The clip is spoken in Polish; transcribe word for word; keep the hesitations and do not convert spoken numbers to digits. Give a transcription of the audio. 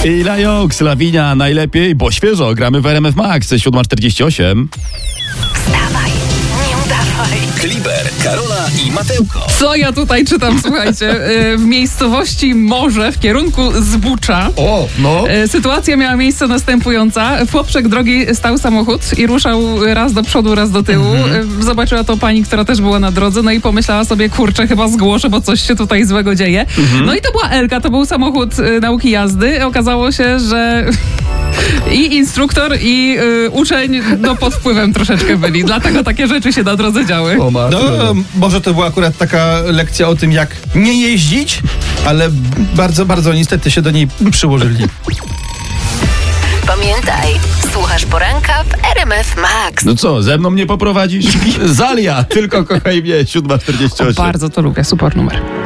I Lajoks, Lawinia, najlepiej, bo świeżo, gramy w R M F Max, siódma czterdzieści osiem. Wstawaj, nie udawaj. Kliber, Karola i Matełko. Co ja tutaj czytam, słuchajcie, w miejscowości Morze w kierunku Zbucza. O, no. Sytuacja miała miejsce następująca. W poprzek drogi stał samochód i ruszał raz do przodu, raz do tyłu. Mhm. Zobaczyła to pani, która też była na drodze, no i pomyślała sobie, kurczę, chyba zgłoszę, bo coś się tutaj złego dzieje. Mhm. No i to była Elka, to był samochód nauki jazdy. Okazało się, że i instruktor, i y, uczeń no, pod wpływem troszeczkę byli. Dlatego takie rzeczy się na drodze działy. O, No, może to była akurat taka lekcja o tym, jak nie jeździć, ale bardzo, bardzo niestety się do niej przyłożyli. Pamiętaj, słuchasz poranka w R M F Max. No co, ze mną nie poprowadzisz? Zalia, tylko kochaj mnie, siódma czterdzieści osiem. Bardzo to lubię, super numer.